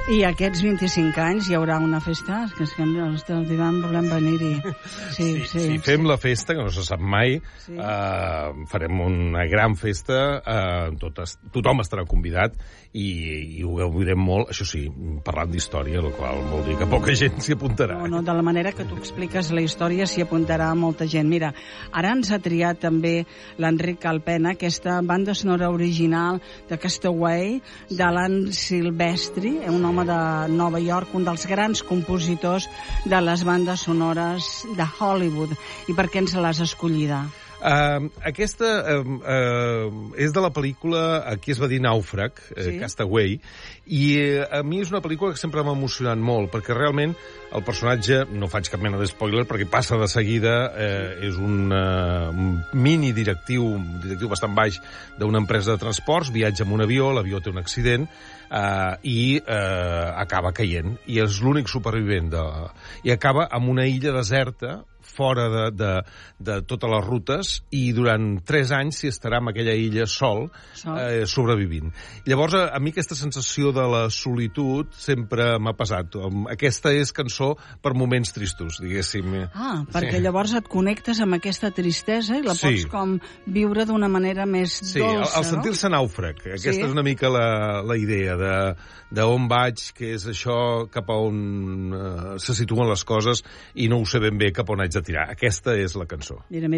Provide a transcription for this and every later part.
I aquests 25 anys hi haurà una festa, que és que els del divan volem venir-hi. Si fem la festa, que no se sap mai, farem una gran festa, tothom estarà convidat i ho gaudirem molt, això sí, parlant d'història, el qual vol dir que poca gent s'hi apuntarà. No, de la manera que tu expliques la història s'hi apuntarà molta gent. Mira, ara ens ha triat també l'Enric Calpena, aquesta banda sonora original de Castaway, d'Alan Silvestri, un home de Nova York, un dels grans compositors de les bandes sonores de Hollywood. I per què ens l'has escollida? Aquesta és de la pel·lícula, aquí es va dir Nàufrag, Castaway, i a mi és una pel·lícula que sempre m'ha emocionat molt, perquè realment el personatge, no faig cap mena d'espoiler, perquè passa de seguida, és un mini directiu, un directiu bastant baix d'una empresa de transports, viatja amb un avió, l'avió té un accident, i acaba caient, i és l'únic supervivent i acaba en una illa deserta fora de totes les rutes, i durant 3 anys s'hi estarà en aquella illa sol, sobrevivint. Llavors, a mi aquesta sensació de la solitud sempre m'ha pesat. Aquesta és cançó per moments tristos, diguéssim. Perquè llavors et connectes amb aquesta tristesa i la pots com viure d'una manera més dolça, no? El sentir-se nàufrag. Aquesta és una mica la idea d'on vaig, que és això cap a on se situen les coses, i no ho sé ben bé cap on haig de tirar. Aquesta és la cançó. Mira.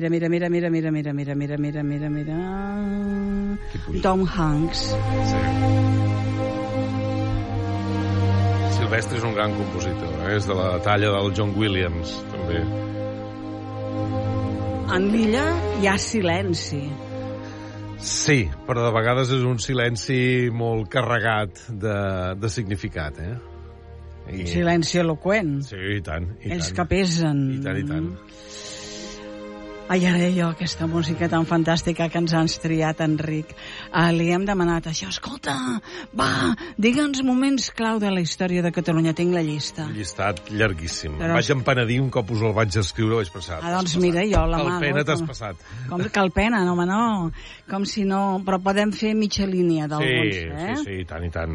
Tom Hanks. Silvestri és un gran compositor, és de la talla del John Williams, també. En l'illa hi ha silenci. Sí, però de vegades és un silenci molt carregat de significat, Silenci eloqüent. Sí, i tant. Ells que pesen. I tant. Ai, ara jo, aquesta música tan fantàstica que ens has triat, Enric. Li hem demanat això. Escolta, va, digue'ns moments clau de la història de Catalunya. Tinc la llista. Un llistat llarguíssim. Em vaig empenedir un cop us el vaig escriure, vaig pensar... Doncs mira, jo la mà... Calpena t'has passat. Com Calpena, no, home, no. Com si no... Però podem fer mitja línia d'alguns, Sí, i tant.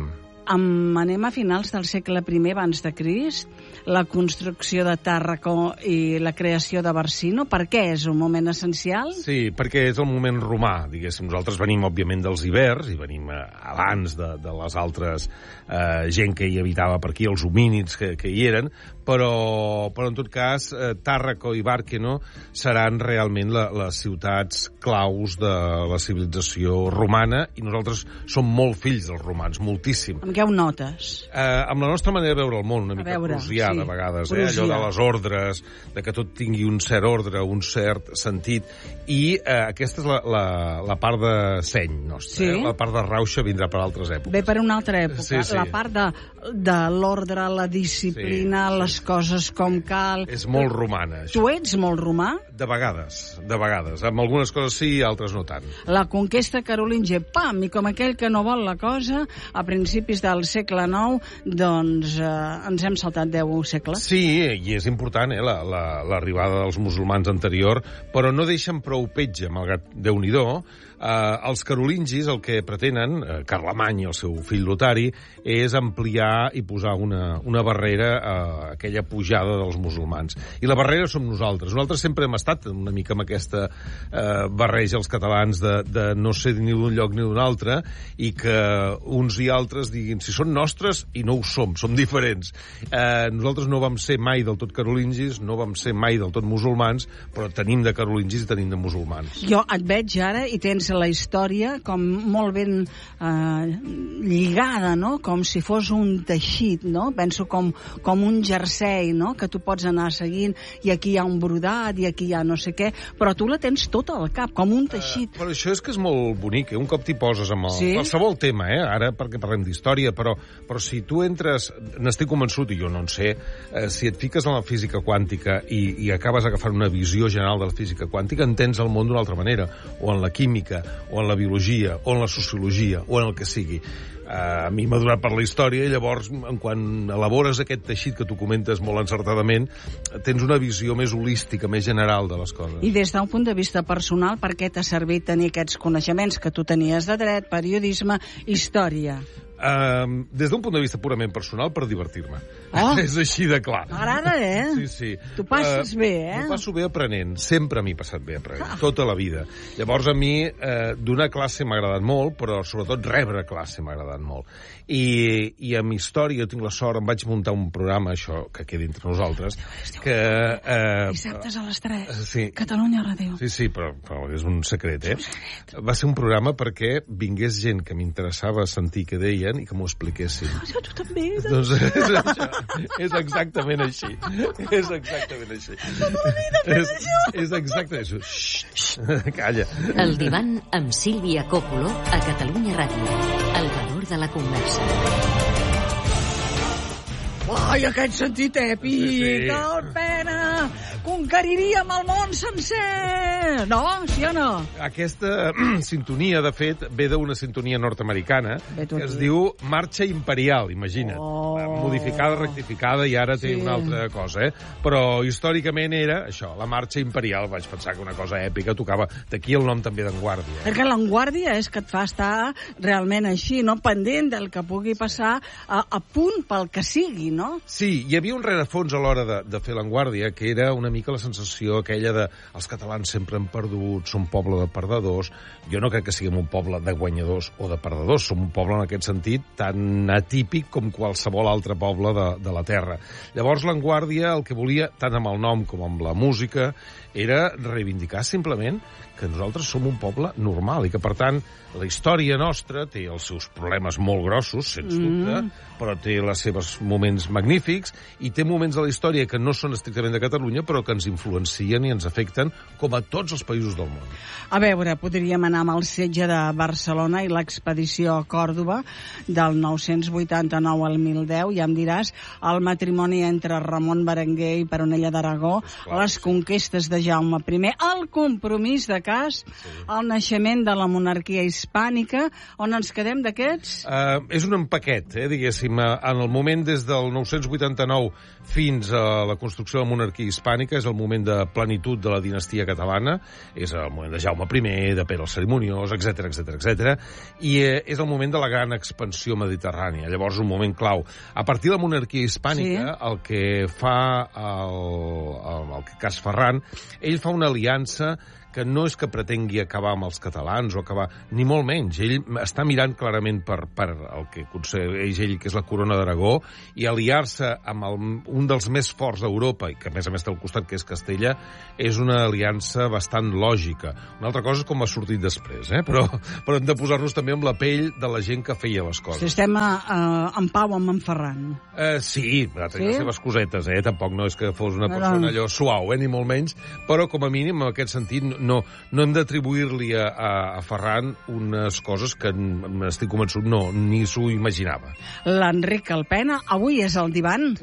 Anem a finals del segle I abans de Crist, la construcció de Tàrraco i la creació de Barsino. Per què és un moment essencial? Sí, perquè és el moment romà, diguéssim. Nosaltres venim, òbviament, dels ibers, i venim abans de les altres gent que hi habitava per aquí, els homínids que hi eren, però en tot cas, Tàrraco i Bàrqueno seran realment les ciutats claus de la civilització romana, i nosaltres som molt fills dels romans, moltíssim. Amb què ho notes? Amb la nostra manera de veure el món, una mica prusià, de vegades, allò de les ordres, de que tot tingui un cert ordre, un cert sentit, i aquesta és la part de seny nostra, la part de rauxa vindrà per altres èpoques. Ve per una altra època, la part de l'ordre, la disciplina, les coses com cal... És molt romana, això. Tu ets molt romà? De vegades. Amb algunes coses sí, altres no tant. La conquesta carolingia, pam, i com aquell que no vol la cosa, a principis del segle IX, doncs ens hem saltat 10 segles. Sí, i és important, l'arribada dels musulmans anterior, però no deixen prou petja, malgrat Déu-n'hi-do. Els carolingis el que pretenen, Carlemany i el seu fill Lotari, és ampliar i posar una barrera a aquella pujada dels musulmans. I la barrera som nosaltres. Nosaltres sempre hem estat una mica amb aquesta barreja els catalans de no ser ni d'un lloc ni d'un altre, i que uns i altres diguin si són nostres, i no ho som diferents. Nosaltres no vam ser mai del tot carolingis, no vam ser mai del tot musulmans, però tenim de carolingis i tenim de musulmans. Jo et veig ara i tens la història com molt ben lligada, no? Com si fos un teixit, no? Penso com un jersei, no? Que tu pots anar seguint, i aquí hi ha un brodat, i aquí hi ha no sé què, però tu la tens tota al cap, com un teixit. Però això és que és molt bonic, un cop t'hi poses amb qualsevol tema, ara perquè parlem d'història, però si tu entres, n'estic convençut, i jo no en sé, si et fiques en la física quàntica i acabes agafant una visió general de la física quàntica, entens el món d'una altra manera, o en la química, o en la biologia, o en la sociologia, o en el que sigui. A mi m'ha donat per la història, i llavors, quan elabores aquest teixit que tu comentes molt encertadament, tens una visió més holística, més general de les coses. I des d'un punt de vista personal, per què t'ha servit tenir aquests coneixements que tu tenies de dret, periodisme, història? Des d'un punt de vista purament personal, per divertir-me. És així de clar. M'agrada, Sí. Tu passes bé, M'ho passo bé aprenent. Sempre m'he passat bé aprenent. Tota la vida. Llavors, a mi, donar classe m'ha agradat molt, però sobretot rebre classe m'ha agradat molt. I amb història, jo tinc la sort, em vaig muntar un programa, això, que quedi entre nosaltres, que... Dissabtes a les 3, sí. Catalunya Ràdio. Sí, però és un secret, Va ser un programa perquè vingués gent que m'interessava sentir què deien i que m'ho expliquessin. Jo, tu també. Doncs és exactament així. És exactament així. És exactament així. Xxt, calla. El divan amb Sílvia Coppolo a Catalunya Ràdio. El valor de la conversa. Ai, aquest sentit èpic, el Pena, conqueriríem el món sencer! No? Sí o no? Aquesta sintonia, de fet, ve d'una sintonia nord-americana que es diu Marxa Imperial, imagina't. Modificada, rectificada, i ara té una altra cosa, Però històricament era això, la Marxa Imperial. Vaig pensar que una cosa èpica tocava. D'aquí el nom també d'Enguàrdia. Perquè l'Enguàrdia és que et fa estar realment així, no? Pendent del que pugui passar, a punt pel que sigui, no? Sí, hi havia un rerefons a l'hora de fer l'Enguàrdia, que era una mica la sensació aquella de els catalans sempre han perdut, som un poble de perdedors. Jo no crec que siguem un poble de guanyadors o de perdedors, som un poble en aquest sentit tan atípic com qualsevol altre poble de la terra. Llavors l'Enguàrdia el que volia, tant amb el nom com amb la música, era reivindicar simplement que nosaltres som un poble normal i que, per tant, la història nostra té els seus problemes molt grossos, sens dubte, però té els seus moments magnífics i té moments de la història que no són estrictament de Catalunya, però que ens influencien i ens afecten com a tots els països del món. A veure, podríem anar amb el setge de Barcelona i l'expedició a Còrdova del 989 al 1010, ja em diràs, el matrimoni entre Ramon Berenguer i Peronella d'Aragó, les conquestes de Jaume I, el compromís de cas, el naixement de la monarquia hispànica. On ens quedem d'aquests? És un empaquet, diguéssim. En el moment des del 989 fins a la construcció de la monarquia hispànica és el moment de plenitud de la dinastia catalana, és el moment de Jaume I, de Pere el Cerimoniós, etc. I és el moment de la gran expansió mediterrània. Llavors, un moment clau. A partir de la monarquia hispànica, el que fa el cas Ferran, ell fa una aliança que no és que pretengui acabar amb els catalans o acabar, ni molt menys. Ell està mirant clarament per el que aconsegueix ell, que és la corona d'Aragó, i aliar-se amb un dels més forts d'Europa, i que a més té al costat, que és Castella, és una aliança bastant lògica. Una altra cosa és com ha sortit després, però hem de posar-nos també amb la pell de la gent que feia les coses. Si estem en pau amb en Ferran. Sí, va tenir les seves cosetes, tampoc no és que fos una persona allò suau, ni molt menys, però com a mínim, en aquest sentit, no hem d'atribuir-li a Ferran unes coses que estic convençut ni s'ho imaginava. L'Enric Alpena, avui és el divan.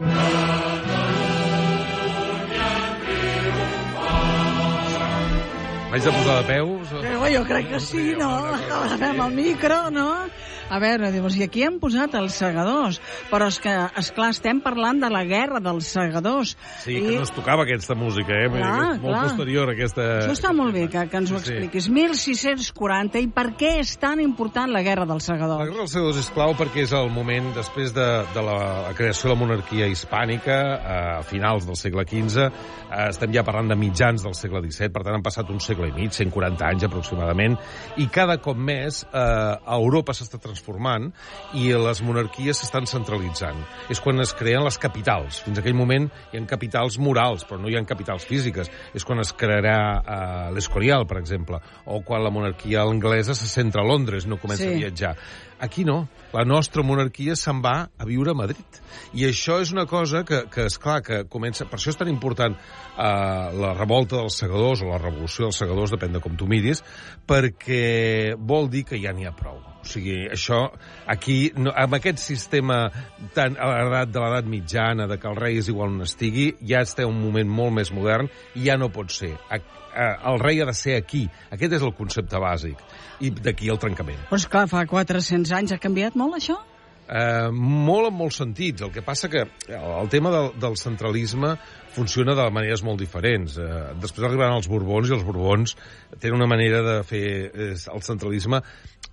M'haig de posar de peus? Jo crec que sí, no? Agafem el micro, no? A veure, dius, i aquí hem posat els segadors, però és que, esclar, estem parlant de la guerra dels segadors. Sí, que no es tocava aquesta música, molt posterior a aquesta... Això està molt bé, que ens ho expliquis. 1640, i per què és tan important la guerra dels segadors? La guerra dels segadors és clau perquè és el moment, després de la creació de la monarquia hispànica, a finals del segle XV, estem ja parlant de mitjans del segle XVII, per tant han passat un segle i mig, 140 anys aproximadament, i cada cop més Europa s'està transformant i les monarquies s'estan centralitzant. És quan es creen les capitals. Fins a aquell moment hi ha capitals morals, però no hi ha capitals físiques. És quan es crearà l'Escorial, per exemple, o quan la monarquia anglesa se centra a Londres, no comença a viatjar. Aquí no. La nostra monarquia se'n va a viure a Madrid. I això és una cosa que esclar, que comença... Per això és tan important la revolta dels segadors o la revolució dels segadors, depèn de com tu miris, perquè vol dir que ja n'hi ha prou. O sigui, això, aquí, amb aquest sistema tan heredat de l'edat mitjana, de que el rei és igual on estigui, ja està un moment molt més modern i ja no pot ser. El rei ha de ser aquí. Aquest és el concepte bàsic. I d'aquí el trencament. Però esclar, fa 400 anys ha canviat molt, això? Molt en molts sentits. El que passa que el tema del centralisme funciona de maneres molt diferents. Després arribaran els Borbons, i els Borbons tenen una manera de fer el centralisme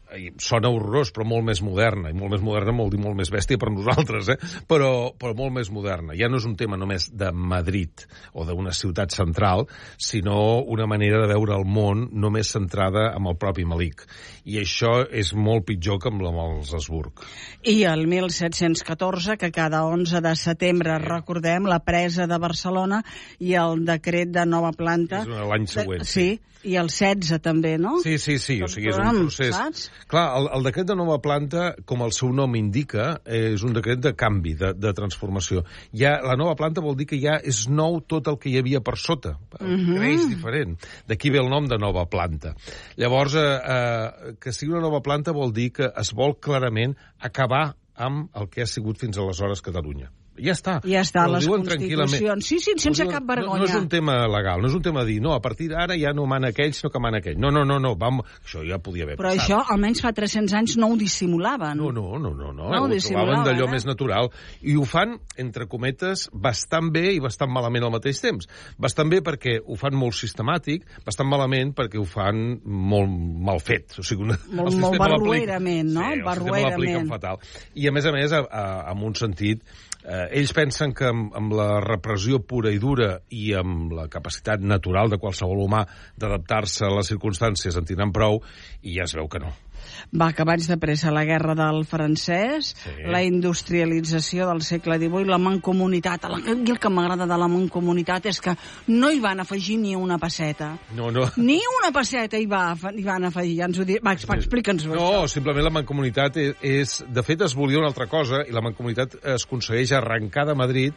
sona horrorós, però molt més moderna, i molt més moderna vol dir molt més bèstia per nosaltres, però molt més moderna. Ja no és un tema només de Madrid o d'una ciutat central, sinó una manera de veure el món només centrada en el propi Malik. I això és molt pitjor que amb els Habsburg. I el 1714, que cada 11 de setembre, recordem, la presa de Barcelona i el decret de nova planta. És l'any següent. Sí, i el 16 també, no? Sí, o sigui, és un procés. Saps? Clar, el decret de nova planta, com el seu nom indica, és un decret de canvi, de transformació. La nova planta vol dir que ja és nou tot el que hi havia per sota. Creix diferent. D'aquí ve el nom de nova planta. Llavors, que sigui una nova planta vol dir que es vol clarament acabar amb el que ha sigut fins aleshores Catalunya. Ja està. Ja està, les constitucions. Sí, sense cap vergonya. No és un tema legal, no és un tema de dir, no, a partir d'ara ja no mana aquell, sinó que mana aquell. No, això ja podia haver Però passat. això, almenys fa 300 anys, no ho dissimulaven. No, ho trobaven d'allò més natural. I ho fan, entre cometes, bastant bé i bastant malament al mateix temps. Bastant bé perquè ho fan molt sistemàtic, bastant malament perquè ho fan molt mal fet. O sigui, molt barruerament, no? Sí, el sistema l'apliquen fatal. I, a més, en un sentit, ells pensen que amb la repressió pura i dura i amb la capacitat natural de qualsevol humà d'adaptar-se a les circumstàncies en tindran prou, i ja es veu que no. Va, que vaig de pressa la guerra del francès, la industrialització del segle XVIII, la mancomunitat. I el que m'agrada de la mancomunitat és que no hi van afegir ni una pesseta. No. Ni una pesseta hi van afegir. Ja ens ho diré. Va, explica'ns-ho. No, simplement la mancomunitat és... De fet, es volia una altra cosa, i la mancomunitat es aconsegueix arrencar de Madrid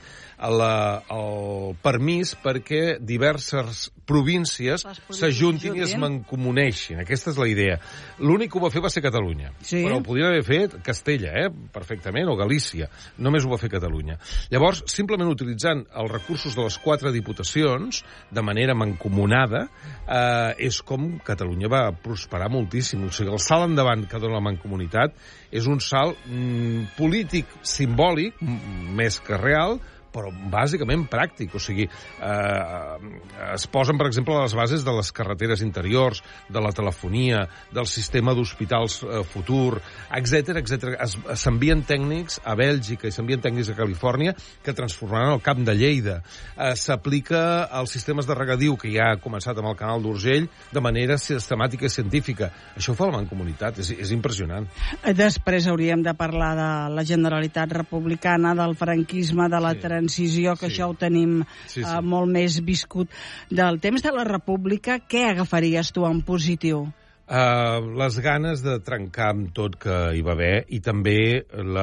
el permís perquè diverses províncies s'ajuntin i es mancomuneixin. Aquesta és la idea. L'únic que ho va fer va ser Catalunya. Sí. Però ho podria haver fet Castella, perfectament, o Galícia. Només ho va fer Catalunya. Llavors, simplement utilitzant els recursos de les 4 diputacions, de manera mancomunada, és com Catalunya va prosperar moltíssim. O sigui, el salt endavant que dona la mancomunitat és un salt polític simbòlic, més que real, però bàsicament pràctic. O sigui, es posen, per exemple, les bases de les carreteres interiors, de la telefonia, del sistema d'hospitals futur, etc. S'envien tècnics a Bèlgica i s'envien tècnics a Califòrnia que transformaran el Camp de Lleida. S'aplica als sistemes de regadiu, que ja ha començat amb el canal d'Urgell, de manera sistemàtica i científica. Això ho fa la mancomunitat, és impressionant. Després hauríem de parlar de la Generalitat Republicana, del franquisme, de la transició, que això ho tenim molt més viscut. Del temps de la República, què agafaries tu en positiu? Les ganes de trencar amb tot que hi va haver i també